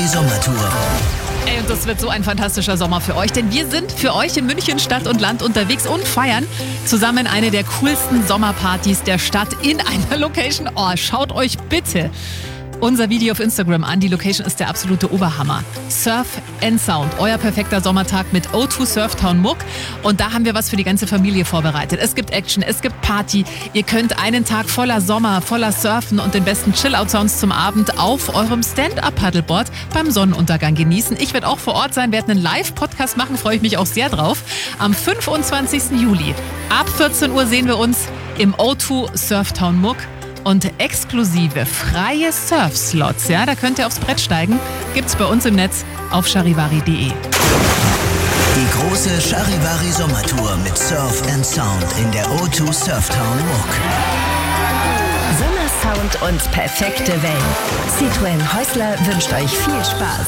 Sommertour. Ey, und das wird so ein fantastischer Sommer für euch, denn wir sind für euch in München Stadt und Land unterwegs und feiern zusammen eine der coolsten Sommerpartys der Stadt in einer Location. Oh, schaut euch bitte unser Video auf Instagram an. Die Location ist der absolute Oberhammer. Surf and Sound, euer perfekter Sommertag mit O2 Surftown Muck. Und da haben wir was für die ganze Familie vorbereitet. Es gibt Action, es gibt Party. Ihr könnt einen Tag voller Sommer, voller Surfen und den besten Chill-Out-Sounds zum Abend auf eurem Stand-Up-Paddleboard beim Sonnenuntergang genießen. Ich werde auch vor Ort sein, werde einen Live-Podcast machen, freue ich mich auch sehr drauf. Am 25. Juli ab 14 Uhr sehen wir uns im O2 Surftown Muck. Und exklusive freie Surfslots, ja, da könnt ihr aufs Brett steigen, gibt's bei uns im Netz auf charivari.de. Die große Charivari Sommertour mit Surf and Sound in der O2 Surftown Muck. Sommersound und perfekte Wellen. Citroën Häusler wünscht euch viel Spaß.